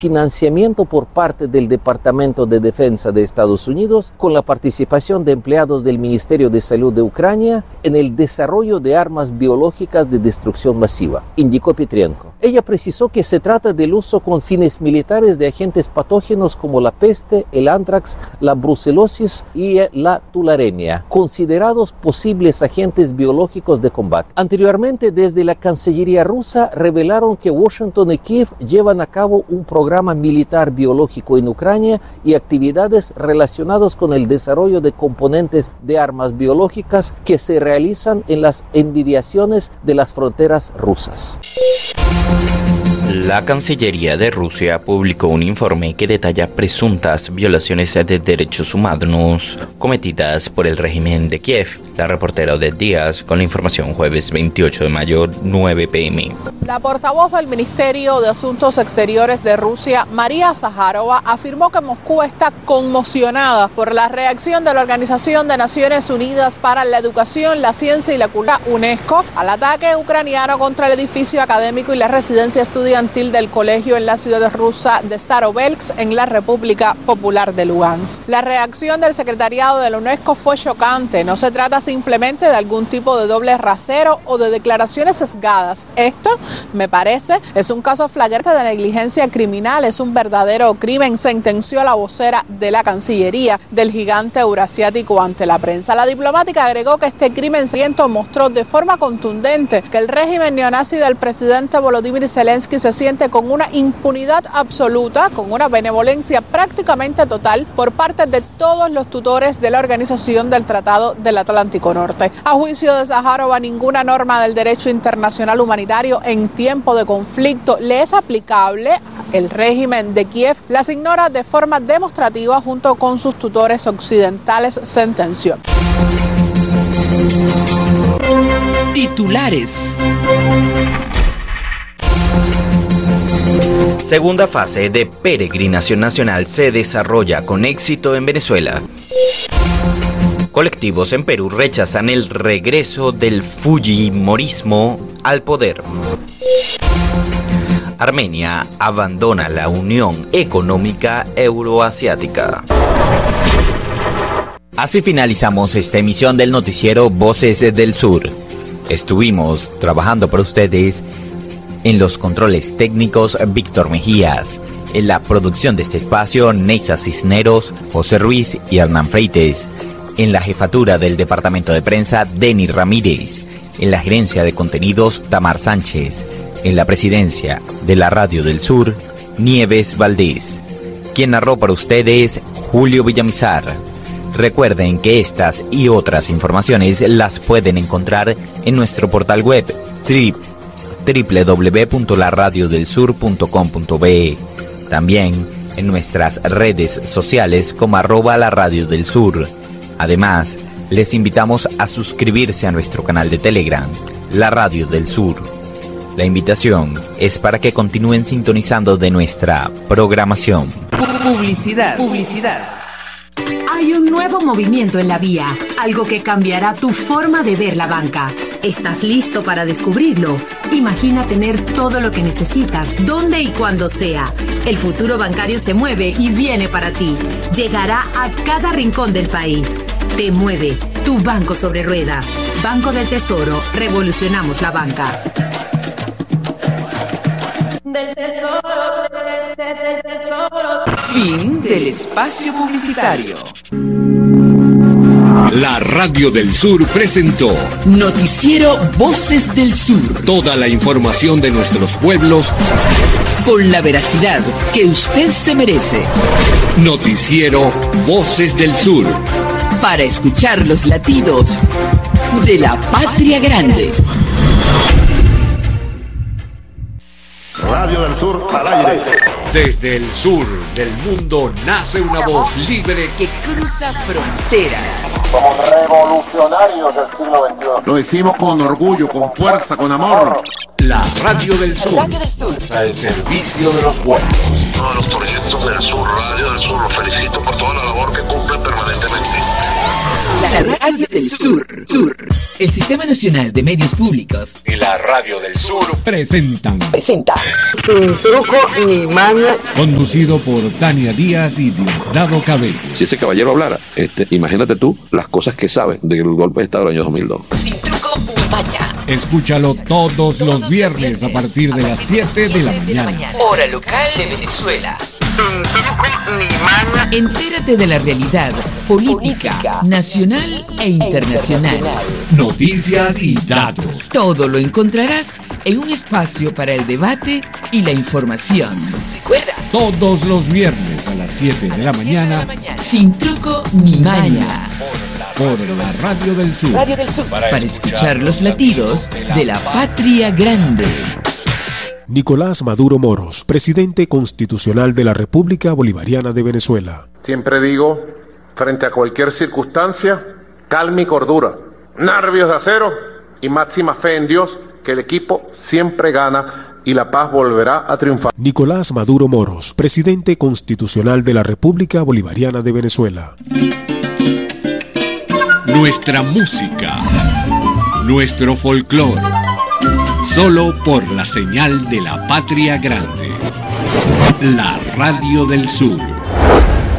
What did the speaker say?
financiamiento por parte del Departamento de Defensa de Estados Unidos con la participación de empleados del Ministerio de Salud de Ucrania en el desarrollo de armas biológicas de destrucción masiva, indicó Petrienko. Ella precisó que se trata del uso con fines militares de agentes patógenos como la peste, el antrax, la brucelosis y la tularemia, considerados posibles agentes biológicos de combate. Anteriormente, desde la Cancillería rusa revelaron que Washington y Kiev llevan a cabo un programa militar biológico en Ucrania y actividades relacionadas con el desarrollo de componentes de armas biológicas que se realizan en las inmediaciones de las fronteras rusas. La Cancillería de Rusia publicó un informe que detalla presuntas violaciones de derechos humanos cometidas por el régimen de Kiev. La reportera Odette Díaz con la información jueves 28 de mayo, 9 p.m. La portavoz del Ministerio de Asuntos Exteriores de Rusia, María Zaharova, afirmó que Moscú está conmocionada por la reacción de la Organización de Naciones Unidas para la Educación, la Ciencia y la Cultura, UNESCO, al ataque ucraniano contra el edificio académico y la residencia estudiantil del colegio en la ciudad rusa de Starovelsk, en la República Popular de Lugansk. La reacción del secretariado de la UNESCO fue chocante. No se trata simplemente de algún tipo de doble rasero o de declaraciones sesgadas. Esto, me parece, es un caso flagrante de negligencia criminal, es un verdadero crimen, sentenció la vocera de la Cancillería del gigante eurasiático ante la prensa. La diplomática agregó que este crimen sangriento mostró de forma contundente que el régimen neonazi del presidente Volodymyr Zelensky se siente con una impunidad absoluta, con una benevolencia prácticamente total por parte de todos los tutores de la Organización del Tratado del Atlántico Norte. A juicio de Zaharova, ninguna norma del derecho internacional humanitario en tiempo de conflicto le es aplicable. El régimen de Kiev las ignora de forma demostrativa junto con sus tutores occidentales, sentenció. Titulares. Segunda fase de peregrinación nacional se desarrolla con éxito en Venezuela. Colectivos en Perú rechazan el regreso del fujimorismo al poder. Armenia abandona la Unión Económica Euroasiática. Así finalizamos esta emisión del noticiero Voces del Sur. Estuvimos trabajando para ustedes en los controles técnicos Víctor Mejías, en la producción de este espacio Neisa Cisneros, José Ruiz y Hernán Freites, en la jefatura del departamento de prensa Denis Ramírez, en la gerencia de contenidos Tamar Sánchez, en la presidencia de la Radio del Sur Nieves Valdés. Quien narró para ustedes Julio Villamizar. Recuerden que estas y otras informaciones las pueden encontrar en nuestro portal web www.laradiodelsur.com.be. También en nuestras redes sociales como @laradiodelsur. Además, les invitamos a suscribirse a nuestro canal de Telegram, La Radio del Sur. La invitación es para que continúen sintonizando de nuestra programación. Publicidad. Hay un nuevo movimiento en la vía, algo que cambiará tu forma de ver la banca. ¿Estás listo para descubrirlo? Imagina tener todo lo que necesitas, donde y cuando sea. El futuro bancario se mueve y viene para ti. Llegará a cada rincón del país. Te mueve, tu banco sobre ruedas. Banco del Tesoro, revolucionamos la banca. Del tesoro, del tesoro. Fin del espacio publicitario. La Radio del Sur presentó Noticiero Voces del Sur. Toda la información de nuestros pueblos con la veracidad que usted se merece. Noticiero Voces del Sur. Para escuchar los latidos de la patria grande. Radio del Sur al aire. Desde el sur del mundo nace una voz libre que cruza fronteras. Somos revolucionarios del siglo XXI. Lo decimos con orgullo, con fuerza, con amor. La Radio del Sur. Al servicio de los pueblos. Todos los proyectos del Sur, Radio del Sur, los felicito por toda la labor que cumplen permanentemente. La Radio del Sur. El Sistema Nacional de Medios Públicos y la Radio del Sur presentan Sin Truco ni Maña, conducido por Tania Díaz y Diosdado Cabello. Si ese caballero hablara, imagínate tú las cosas que sabe del golpe de Estado del año 2002. Sin Truco ni Maña. Escúchalo todos los viernes a partir de las 7 de la mañana. Hora local de Venezuela. Sin Truco ni Maña. Entérate de la realidad política, nacional e internacional. Noticias y datos. Todo lo encontrarás en un espacio para el debate y la información. Recuerda, todos los viernes a las 7 de la mañana. Sin Truco ni Maña. Por la Radio del Sur. Para escuchar los latidos de la patria grande. Nicolás Maduro Moros, presidente constitucional de la República Bolivariana de Venezuela. Siempre digo, frente a cualquier circunstancia, calma y cordura, nervios de acero y máxima fe en Dios, que el equipo siempre gana y la paz volverá a triunfar. Nicolás Maduro Moros, presidente constitucional de la República Bolivariana de Venezuela. Nuestra música, nuestro folclore, solo por la señal de la patria grande, la Radio del Sur.